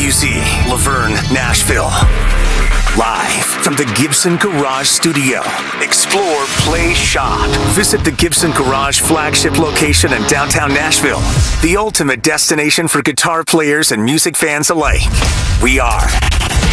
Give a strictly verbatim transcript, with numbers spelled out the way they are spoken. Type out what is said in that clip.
U Z, Laverne, Nashville. Live from the Gibson Garage Studio. Explore, play, shop. Visit the Gibson Garage flagship location in downtown Nashville. The ultimate destination for guitar players and music fans alike. We are